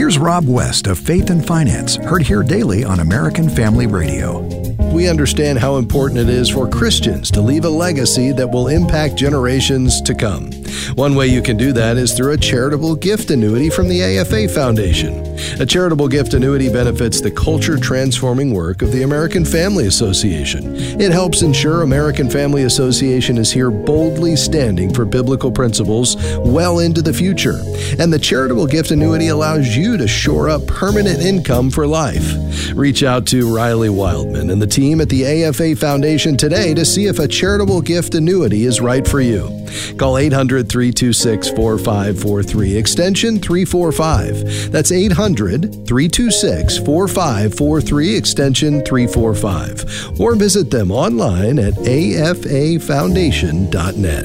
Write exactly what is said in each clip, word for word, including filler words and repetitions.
Here's Rob West of Faith and Finance, heard here daily on American Family Radio. We understand how important it is for Christians to leave a legacy that will impact generations to come. One way you can do that is through a charitable gift annuity from the A F A Foundation. A charitable gift annuity benefits the culture-transforming work of the American Family Association. It helps ensure American Family Association is here boldly standing for biblical principles well into the future. And the charitable gift annuity allows you to shore up permanent income for life. Reach out to Riley Wildman and the team at the A F A Foundation today to see if a charitable gift annuity is right for you. Call eight hundred, three two six, four five four three, extension three forty-five. That's eight hundred, three two six, four five four three, extension three forty-five. Or visit them online at a f a foundation dot net.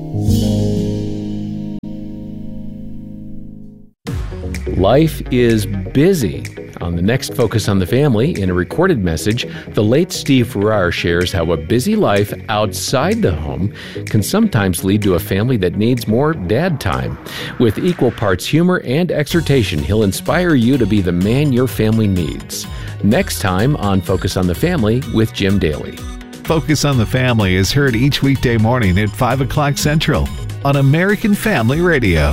Life is busy. On the next Focus on the Family, in a recorded message, the late Steve Farrar shares how a busy life outside the home can sometimes lead to a family that needs more dad time. With equal parts humor and exhortation, he'll inspire you to be the man your family needs. Next time on Focus on the Family with Jim Daly. Focus on the Family is heard each weekday morning at five o'clock Central on American Family Radio.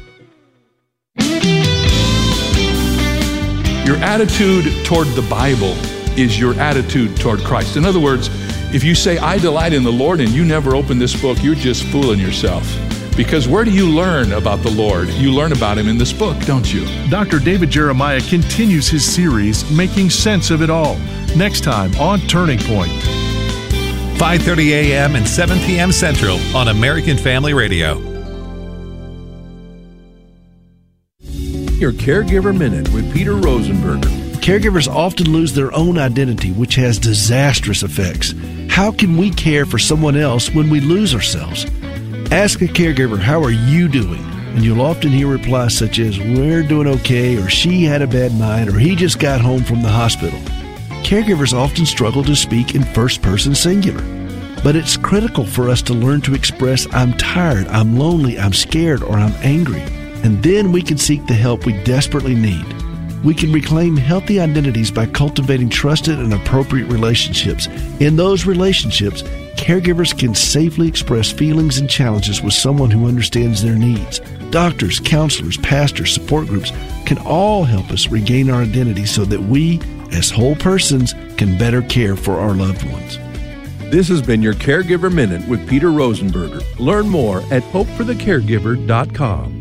Your attitude toward the Bible is your attitude toward Christ. In other words, if you say, I delight in the Lord, and you never open this book, you're just fooling yourself. Because where do you learn about the Lord? You learn about Him in this book, don't you? Doctor David Jeremiah continues his series, Making Sense of It All, next time on Turning Point. five thirty a.m. and seven p.m. Central on American Family Radio. Your Caregiver Minute with Peter Rosenberger. Caregivers often lose their own identity, which has disastrous effects. How can we care for someone else when we lose ourselves? Ask a caregiver, how are you doing? And you'll often hear replies such as, we're doing okay, or she had a bad night, or he just got home from the hospital. Caregivers often struggle to speak in first person singular. But it's critical for us to learn to express, I'm tired, I'm lonely, I'm scared, or I'm angry. And then we can seek the help we desperately need. We can reclaim healthy identities by cultivating trusted and appropriate relationships. In those relationships, caregivers can safely express feelings and challenges with someone who understands their needs. Doctors, counselors, pastors, support groups can all help us regain our identity so that we, as whole persons, can better care for our loved ones. This has been your Caregiver Minute with Peter Rosenberger. Learn more at hope for the caregiver dot com.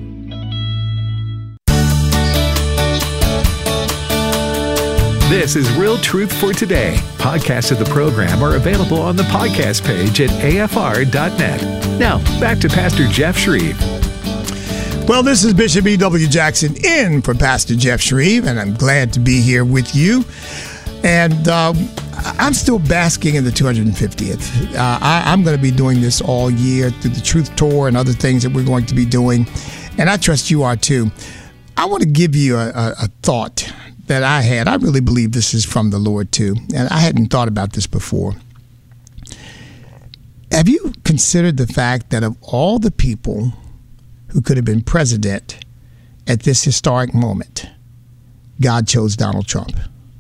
This is Real Truth for Today. Podcasts of the program are available on the podcast page at a f r dot net. Now, back to Pastor Jeff Shreve. Well, this is Bishop E W. Jackson in for Pastor Jeff Shreve, and I'm glad to be here with you. And um, I'm still basking in the two hundred fiftieth. Uh, I, I'm going to be doing this all year through the Truth Tour and other things that we're going to be doing, and I trust you are too. I want to give you a, a, a thought that I had. I really believe this is from the Lord too, and I hadn't thought about this before. Have you considered the fact that of all the people who could have been president at this historic moment, God chose Donald Trump?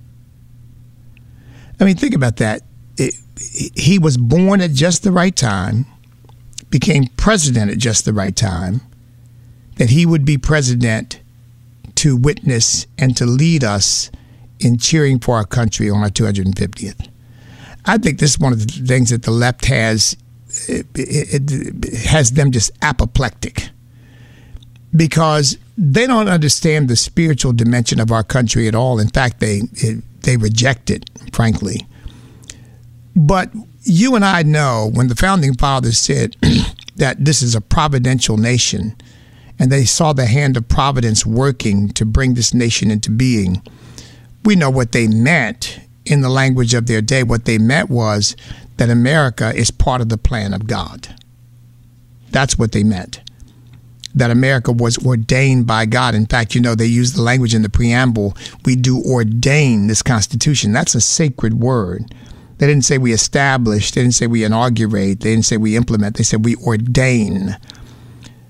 I mean, think about that. It, he was born at just the right time, became president at just the right time, that he would be president to witness and to lead us in cheering for our country on our two hundred fiftieth. I think this is one of the things that the left has, it, it, it has them just apoplectic, because they don't understand the spiritual dimension of our country at all. In fact, they it, they reject it, frankly. But you and I know when the Founding Fathers said that this is a providential nation, and they saw the hand of providence working to bring this nation into being, we know what they meant in the language of their day. What they meant was that America is part of the plan of God. That's what they meant. That America was ordained by God. In fact, you know, they use the language in the preamble, we do ordain this Constitution. That's a sacred word. They didn't say we establish. They didn't say we inaugurate. They didn't say we implement. They said we ordain.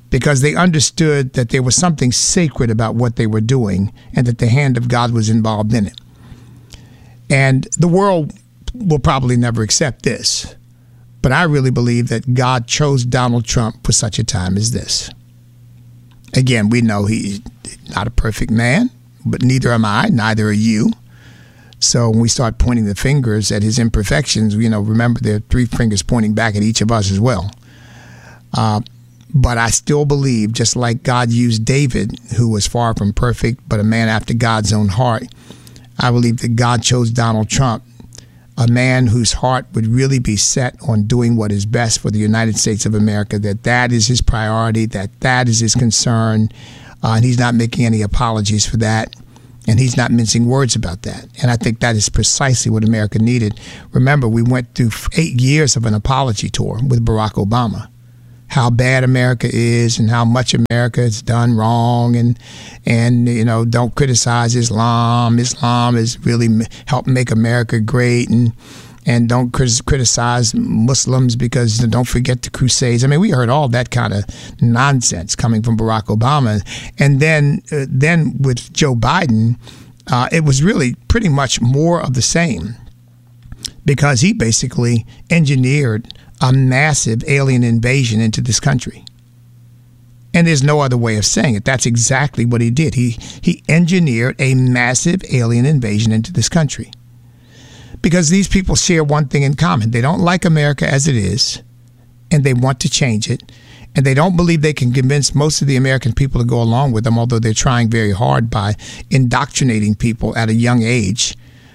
because they understood that there was something sacred about what they were doing and that the hand of God was involved in it. And the world will probably never accept this, but I really believe that God chose Donald Trump for such a time as this. Again, we know he's not a perfect man, but neither am I, neither are you. So when we start pointing the fingers at his imperfections, you know, remember there are three fingers pointing back at each of us as well. Uh, but I still believe, just like God used David, who was far from perfect, but a man after God's own heart, I believe that God chose Donald Trump, a man whose heart would really be set on doing what is best for the United States of America, that that is his priority, that that is his concern, uh, and he's not making any apologies for that. And he's not mincing words about that. And I think that is precisely what America needed. Remember, we went through eight years of an apology tour with Barack Obama. How bad America is and how much America has done wrong. And, and you know, don't criticize Islam. Islam has really helped make America great. And and don't criticize Muslims because don't forget the Crusades. I mean, we heard all that kind of nonsense coming from Barack Obama. And then uh, then with Joe Biden, uh, it was really pretty much more of the same, because he basically engineered a massive alien invasion into this country. And there's no other way of saying it. That's exactly what he did. He he engineered a massive alien invasion into this country. Because these people share one thing in common. They don't like America as it is, and they want to change it. And they don't believe they can convince most of the American people to go along with them, although they're trying very hard by indoctrinating people at a young age.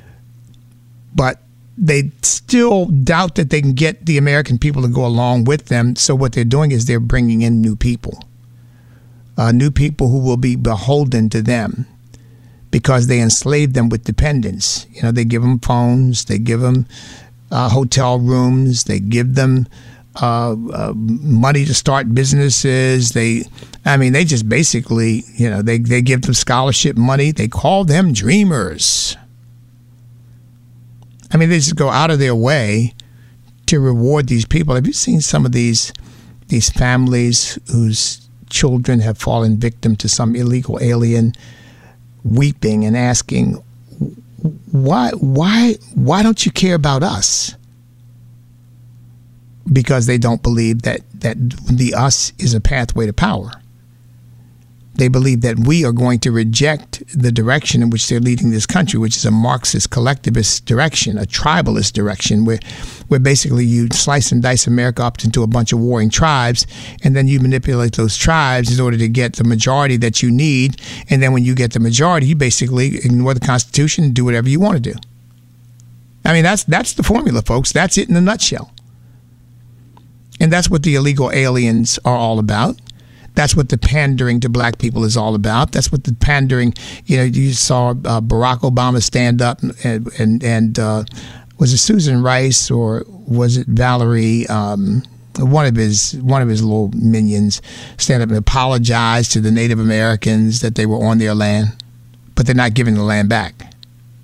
But they still doubt that they can get the American people to go along with them. So what they're doing is they're bringing in new people, uh, new people who will be beholden to them, because they enslave them with dependence. You know, they give them phones, they give them uh, hotel rooms, they give them uh, uh, money to start businesses. They, I mean, they just basically, you know, they, they give them scholarship money. They call them dreamers. I mean, they just go out of their way to reward these people. Have you seen some of these these families whose children have fallen victim to some illegal alien, weeping and asking, why, why, why don't you care about us? Because they don't believe that, that the us is a pathway to power. They believe that we are going to reject the direction in which they're leading this country, which is a Marxist collectivist direction, a tribalist direction, where, where basically you slice and dice America up into a bunch of warring tribes, and then you manipulate those tribes in order to get the majority that you need. And then when you get the majority, you basically ignore the Constitution and do whatever you want to do. I mean, that's that's the formula, folks. That's it in a nutshell. And that's what the illegal aliens are all about. That's what the pandering to black people is all about. That's what the pandering, you know, you saw uh, Barack Obama stand up and, and, and uh, was it Susan Rice or was it Valerie, um, one of his one of his little minions, stand up and apologize to the Native Americans that they were on their land, but they're not giving the land back.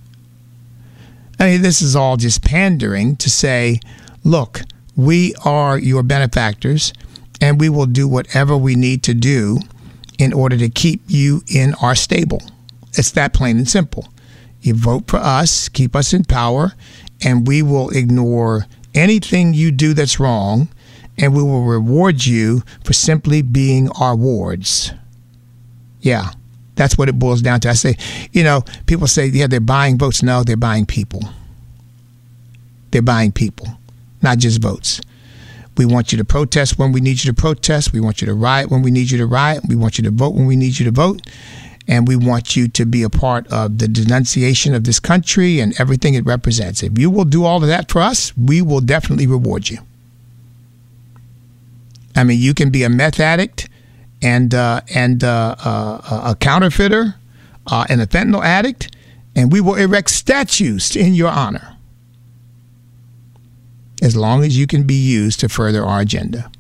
I mean, this is all just pandering to say, look, we are your benefactors, and we will do whatever we need to do in order to keep you in our stable. It's that plain and simple. You vote for us, keep us in power, and we will ignore anything you do that's wrong, and we will reward you for simply being our wards. Yeah, that's what it boils down to. I say, you know, people say, yeah, they're buying votes. No, they're buying people. They're buying people, not just votes. We want you to protest when we need you to protest. We want you to riot when we need you to riot. We want you to vote when we need you to vote. And we want you to be a part of the denunciation of this country and everything it represents. If you will do all of that for us, we will definitely reward you. I mean, you can be a meth addict and uh, and uh, uh, a counterfeiter uh, and a fentanyl addict, and we will erect statues in your honor, as long as you can be used to further our agenda.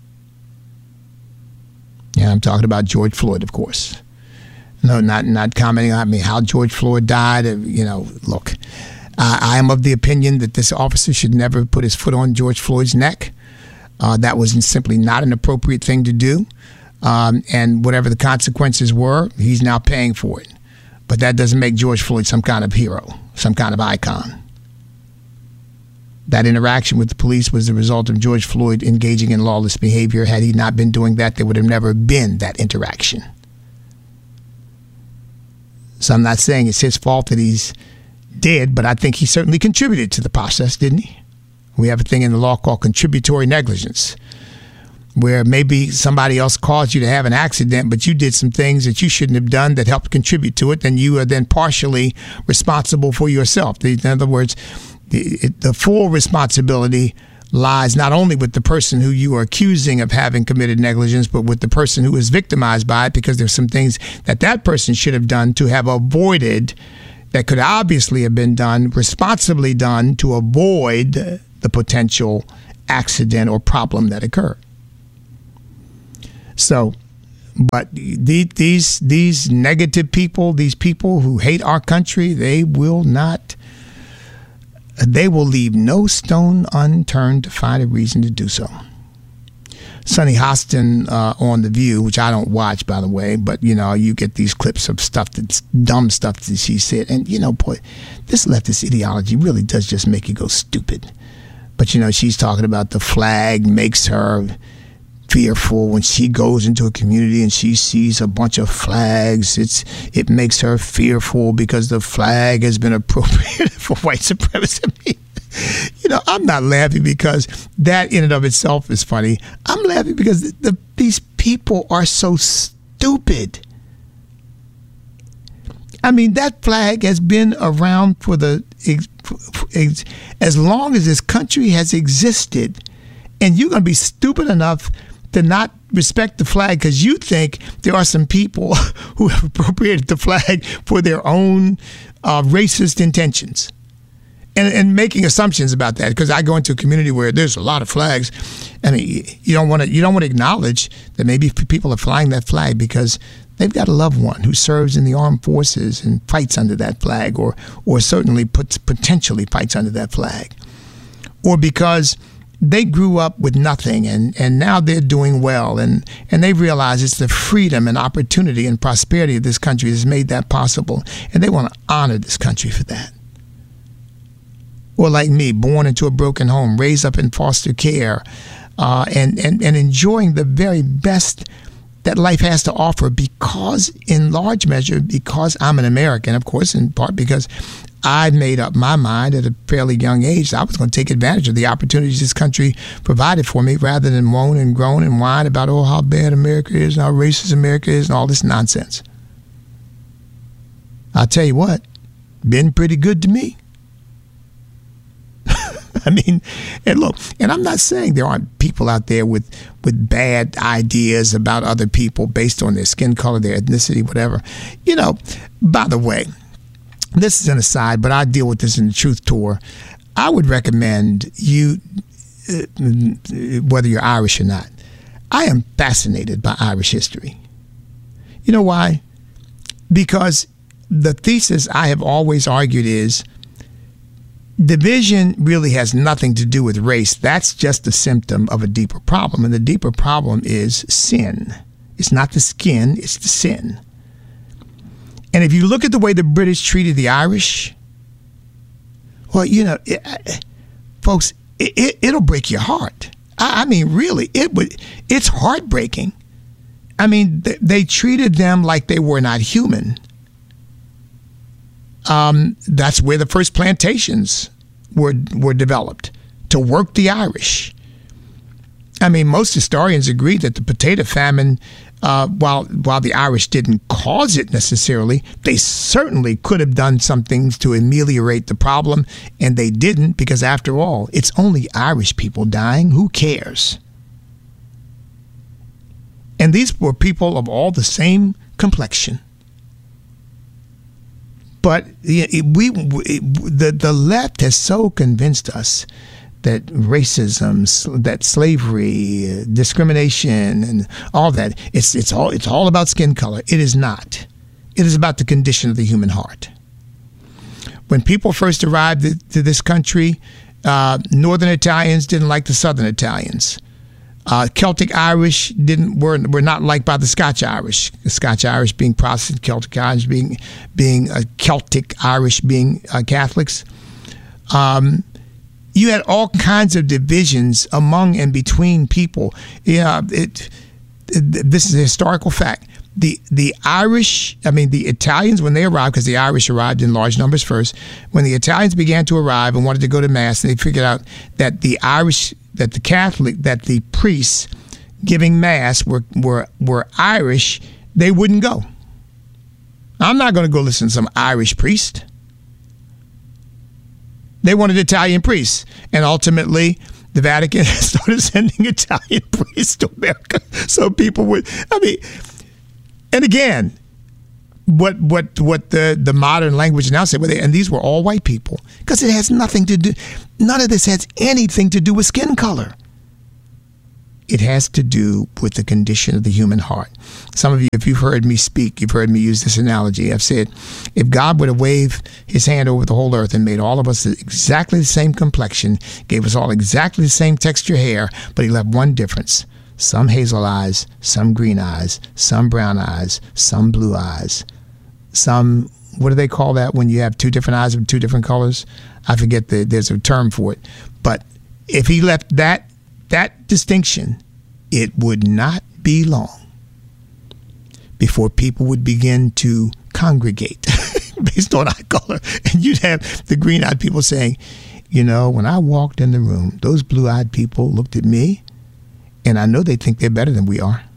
Yeah, I'm talking about George Floyd, of course. No, not not commenting on I mean, how George Floyd died. You know, look, I, I am of the opinion that this officer should never put his foot on George Floyd's neck. Uh, that was simply not an appropriate thing to do. Um, and whatever the consequences were, he's now paying for it. But that doesn't make George Floyd some kind of hero, some kind of icon. That interaction with the police was the result of George Floyd engaging in lawless behavior. Had he not been doing that, there would have never been that interaction. So I'm not saying it's his fault that he's dead, but I think he certainly contributed to the process, didn't he? We have a thing in the law called contributory negligence, where maybe somebody else caused you to have an accident, but you did some things that you shouldn't have done that helped contribute to it, then you are then partially responsible for yourself. In other words, the, the full responsibility lies not only with the person who you are accusing of having committed negligence, but with the person who is victimized by it, because there's some things that that person should have done to have avoided, that could obviously have been done, responsibly done, to avoid the potential accident or problem that occurred. So, but the, these these negative people, these people who hate our country, they will not, they will leave no stone unturned to find a reason to do so. Sonny Hostin uh, on The View, which I don't watch, by the way, but, you know, you get these clips of stuff that's dumb stuff that she said. And, you know, boy, this leftist ideology really does just make you go stupid. But, you know, she's talking about the flag makes her fearful when she goes into a community and she sees a bunch of flags. It's it makes her fearful because the flag has been appropriated for white supremacy. I mean, you know, I'm not laughing because that in and of itself is funny. I'm laughing because the, the, these people are so stupid. I mean, that flag has been around for the as long as this country has existed, and you're going to be stupid enough to not respect the flag because you think there are some people who have appropriated the flag for their own uh, racist intentions, and, and making assumptions about that. Because I go into a community where there's a lot of flags, I mean, you don't want to you don't want to acknowledge that maybe people are flying that flag because they've got a loved one who serves in the armed forces and fights under that flag, or or certainly puts, potentially fights under that flag, or because they grew up with nothing and, and now they're doing well, and, and they realize it's the freedom and opportunity and prosperity of this country that's made that possible, and they want to honor this country for that. Or like me, born into a broken home, raised up in foster care, uh, and, and, and enjoying the very best that life has to offer because, in large measure, because I'm an American, of course, in part because I made up my mind at a fairly young age that I was going to take advantage of the opportunities this country provided for me rather than moan and groan and whine about, oh, how bad America is and how racist America is and all this nonsense. I'll tell you what, been pretty good to me. I mean, and look, and I'm not saying there aren't people out there with, with bad ideas about other people based on their skin color, their ethnicity, whatever. You know, by the way, this is an aside, but I deal with this in the Truth Tour. I would recommend you, uh, whether you're Irish or not, I am fascinated by Irish history. You know why? Because the thesis I have always argued is division really has nothing to do with race. That's just a symptom of a deeper problem. And the deeper problem is sin. It's not the skin, it's the sin. And if you look at the way the British treated the Irish, well, you know, it, folks, it, it, it'll break your heart. I, I mean, really, it would. It's heartbreaking. I mean, th- they treated them like they were not human. Um, that's where the first plantations were were developed, to work the Irish. I mean, most historians agree that the potato famine, uh, while while the Irish didn't cause it necessarily, they certainly could have done some things to ameliorate the problem, and they didn't, because after all, it's only Irish people dying. Who cares? And these were people of all the same complexion. But we, we the the left has so convinced us that racism, that slavery, discrimination, and all that, it's it's all it's all about skin color. It is not. It is about the condition of the human heart. When people first arrived to this country, uh, Northern Italians didn't like the Southern Italians. Uh, Celtic Irish didn't were were not liked by the Scotch Irish. The Scotch Irish being Protestant, Celtic Irish being being uh, Celtic Irish being uh, Catholics. Um, you had all kinds of divisions among and between people. Yeah, it, it, this is a historical fact. The the Irish, I mean the Italians, when they arrived, because the Irish arrived in large numbers first. When the Italians began to arrive and wanted to go to mass, they figured out that the Irish. that the Catholic, that the priests giving mass were, were, were Irish, they wouldn't go. I'm not going to go listen to some Irish priest. They wanted Italian priests. And ultimately, the Vatican started sending Italian priests to America. So people would, I mean, and again, what what what the, the modern language now said, and these were all white people, because it has nothing to do, none of this has anything to do with skin color. It has to do with the condition of the human heart. Some of you, if you've heard me speak, you've heard me use this analogy. I've said, if God would have waved his hand over the whole earth and made all of us exactly the same complexion, gave us all exactly the same texture hair, but he left one difference. Some hazel eyes, some green eyes, some brown eyes, some blue eyes. Some, what do they call that when you have two different eyes of two different colors? I forget, the, there's a term for it. But if he left that that distinction, it would not be long before people would begin to congregate based on eye color. And you'd have the green-eyed people saying, you know, when I walked in the room, those blue-eyed people looked at me, and I know they think they're better than we are.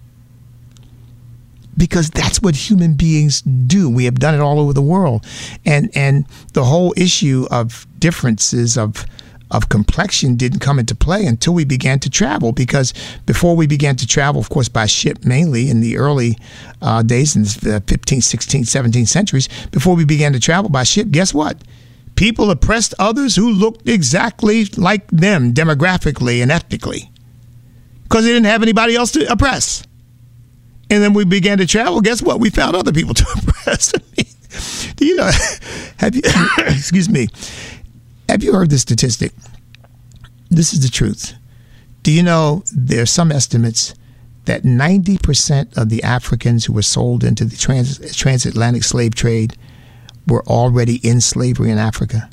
Because that's what human beings do. We have done it all over the world. And and the whole issue of differences of of complexion didn't come into play until we began to travel. Because before we began to travel, of course, by ship mainly in the early uh, days in the fifteenth, sixteenth, seventeenth centuries, before we began to travel by ship, guess what? People oppressed others who looked exactly like them demographically and ethnically, because they didn't have anybody else to oppress. And then we began to travel. Guess what? We found other people to oppress. I mean, do you know? Have you? excuse me. Have you heard this statistic? This is the truth. Do you know there are some estimates that ninety percent of the Africans who were sold into the trans, transatlantic slave trade were already in slavery in Africa?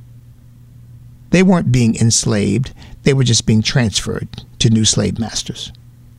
They weren't being enslaved. They were just being transferred to new slave masters.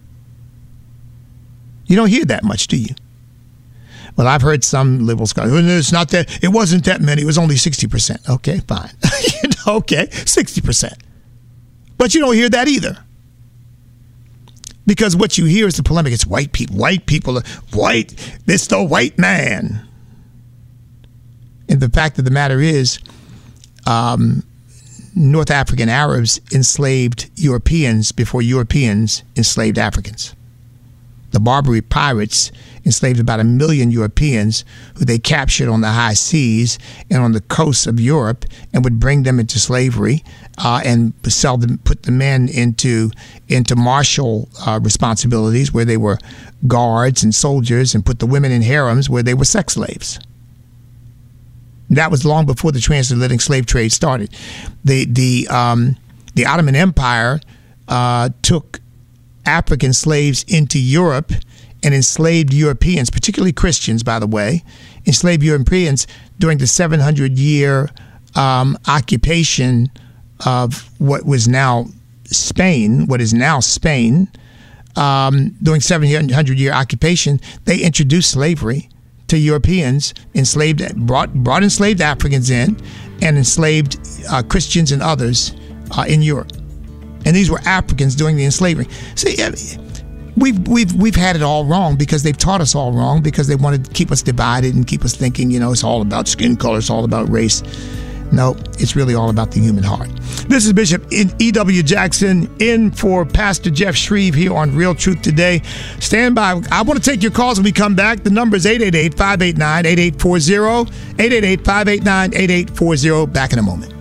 You don't hear that much, do you? Well, I've heard some liberal scholars, well, it's not that, it wasn't that many, it was only sixty percent. Okay, fine. you know, okay, sixty percent. But you don't hear that either. Because what you hear is the polemic. It's white people. White people are white. It's the white man. And the fact of the matter is, um, North African Arabs enslaved Europeans before Europeans enslaved Africans. The Barbary pirates enslaved about a million Europeans who they captured on the high seas and on the coasts of Europe, and would bring them into slavery uh, and sell them, put the men into into martial uh, responsibilities where they were guards and soldiers, and put the women in harems where they were sex slaves. That was long before the transatlantic slave trade started. The the um, the Ottoman Empire uh, took African slaves into Europe and enslaved Europeans, particularly Christians, by the way, enslaved Europeans during the seven hundred year um, occupation of what was now Spain, what is now Spain. Um, during seven hundred year occupation, they introduced slavery to Europeans, enslaved, brought, brought enslaved Africans in, and enslaved uh, Christians and others uh, in Europe. And these were Africans doing the enslaving. See, we've we've we've had it all wrong, because they've taught us all wrong, because they wanted to keep us divided and keep us thinking, you know, it's all about skin color, it's all about race. No, it's really all about the human heart. This is Bishop E W Jackson in for Pastor Jeff Shreve here on Real Truth Today. Stand by. I want to take your calls when we come back. The number is eight eight eight, five eight nine, eight eight four zero, eight eight eight, five eight nine, eight eight four zero. Back in a moment.